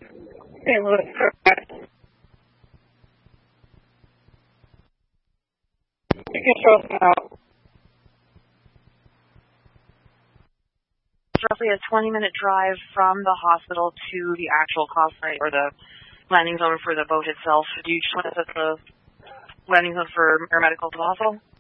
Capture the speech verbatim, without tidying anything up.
Saint Louis, correct. You can show us out. It's roughly a twenty-minute drive from the hospital to the actual call site or the landing zone for the boat itself. Do you just want us at the landing zone for air medical to the hospital?